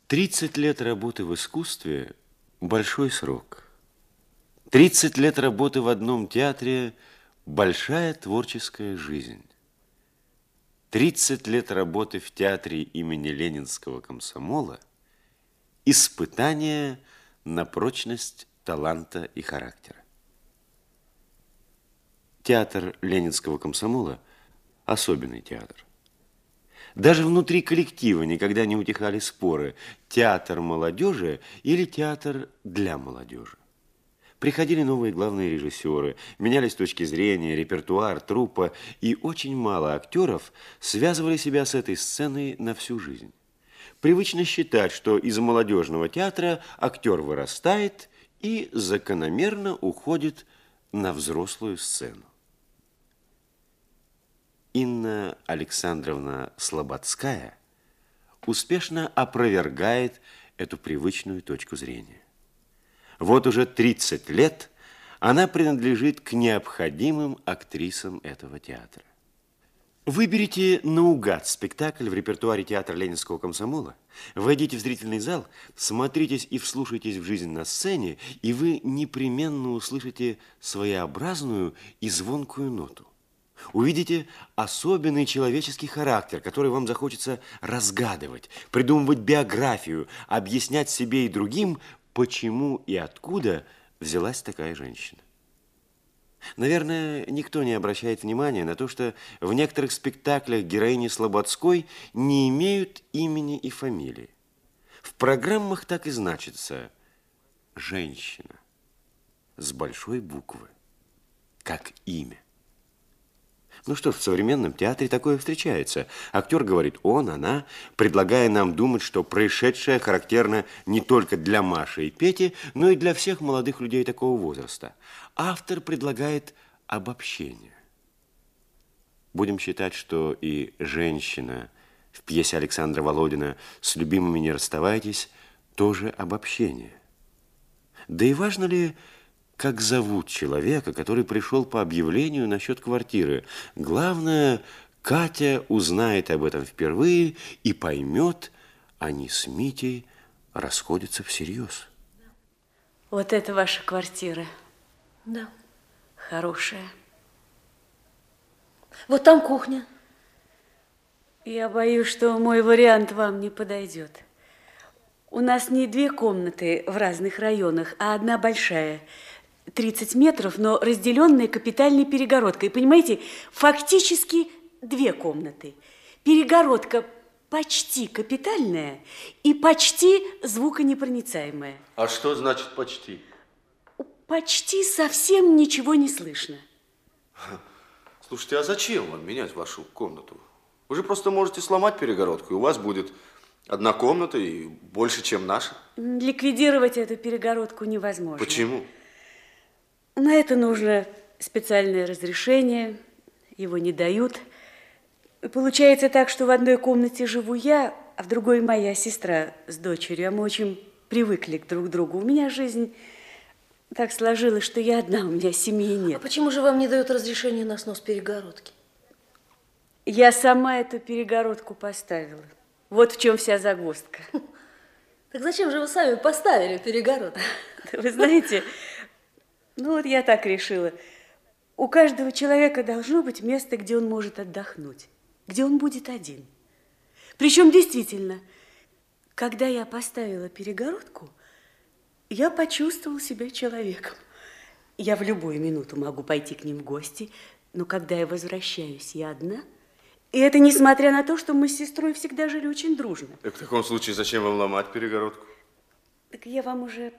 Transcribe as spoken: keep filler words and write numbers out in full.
тридцать лет работы в искусстве – большой срок. тридцать лет работы в одном театре – большая творческая жизнь. тридцать лет работы в театре имени Ленинского комсомола – испытание на прочность таланта и характера. Театр Ленинского комсомола – особенный театр. Даже внутри коллектива никогда не утихали споры: театр молодежи или театр для молодежи. Приходили новые главные режиссеры, менялись точки зрения, репертуар, труппа, и очень мало актеров связывали себя с этой сценой на всю жизнь. Привычно считать, что из молодежного театра актер вырастает и закономерно уходит на взрослую сцену. Инна Александровна Слободская успешно опровергает эту привычную точку зрения. Вот уже тридцать лет она принадлежит к необходимым актрисам этого театра. Выберите наугад спектакль в репертуаре театра Ленинского комсомола, войдите в зрительный зал, смотритесь и вслушайтесь в жизнь на сцене, и вы непременно услышите своеобразную и звонкую ноту. Увидите особенный человеческий характер, который вам захочется разгадывать, придумывать биографию, объяснять себе и другим, почему и откуда взялась такая женщина. Наверное, никто не обращает внимания на то, что в некоторых спектаклях героини Слободской не имеют имени и фамилии. В программах так и значится «женщина» с большой буквы, как имя. Ну что ж, в современном театре такое встречается. Актер говорит «он», «она», предлагая нам думать, что происшедшее характерно не только для Маши и Пети, но и для всех молодых людей такого возраста. Автор предлагает обобщение. Будем считать, что и «женщина» в пьесе Александра Володина «С любимыми не расставайтесь» тоже обобщение. Да и важно ли, как зовут человека, который пришел по объявлению насчет квартиры? Главное, Катя узнает об этом впервые и поймет, они с Митей расходятся всерьез. Вот это ваша квартира. Да. Хорошая. Вот там кухня. Я боюсь, что мой вариант вам не подойдет. У нас не две комнаты в разных районах, а одна большая. тридцать метров, но разделенная капитальной перегородкой. Понимаете, фактически две комнаты. Перегородка почти капитальная и почти звуконепроницаемая. А что значит почти? Почти совсем ничего не слышно. Слушайте, а зачем вам менять вашу комнату? Вы же просто можете сломать перегородку, и у вас будет одна комната и больше, чем наша. Ликвидировать эту перегородку невозможно. Почему? На это нужно специальное разрешение, его не дают. Получается так, что в одной комнате живу я, а в другой моя сестра с дочерью. А мы очень привыкли к друг другу. У меня жизнь так сложилась, что я одна, у меня семьи нет. А почему же вам не дают разрешение на снос перегородки? Я сама эту перегородку поставила. Вот в чем вся загвоздка. Так зачем же вы сами поставили перегородку? Вы знаете... Ну вот я так решила. У каждого человека должно быть место, где он может отдохнуть, где он будет один. Причем действительно, когда я поставила перегородку, я почувствовала себя человеком. Я в любую минуту могу пойти к ним в гости, но когда я возвращаюсь, я одна. И это несмотря на то, что мы с сестрой всегда жили очень дружно. И в таком случае зачем вам ломать перегородку? Так я вам уже